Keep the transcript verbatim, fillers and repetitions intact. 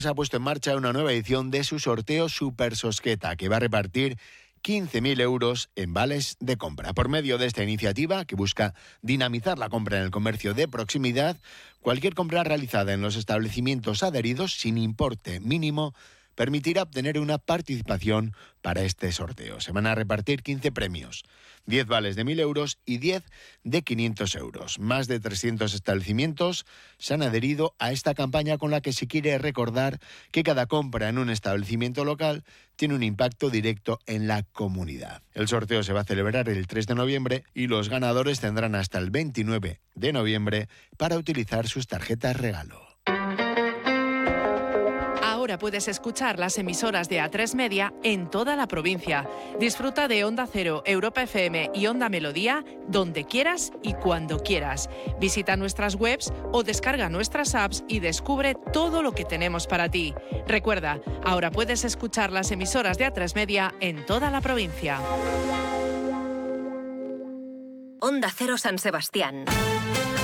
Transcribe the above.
Se ha puesto en marcha una nueva edición de su sorteo Super Sosqueta, que va a repartir quince mil euros en vales de compra. Por medio de esta iniciativa, que busca dinamizar la compra en el comercio de proximidad, cualquier compra realizada en los establecimientos adheridos, sin importe mínimo, permitirá obtener una participación para este sorteo. Se van a repartir quince premios, diez vales de mil euros y diez de quinientos euros. Más de trescientos establecimientos se han adherido a esta campaña, con la que se quiere recordar que cada compra en un establecimiento local tiene un impacto directo en la comunidad. El sorteo se va a celebrar el tres de noviembre y los ganadores tendrán hasta el veintinueve de noviembre para utilizar sus tarjetas regalo. Ahora puedes escuchar las emisoras de A tres Media en toda la provincia. Disfruta de Onda Cero, Europa F M y Onda Melodía donde quieras y cuando quieras. Visita nuestras webs o descarga nuestras apps y descubre todo lo que tenemos para ti. Recuerda, ahora puedes escuchar las emisoras de A tres Media en toda la provincia. Onda Cero San Sebastián.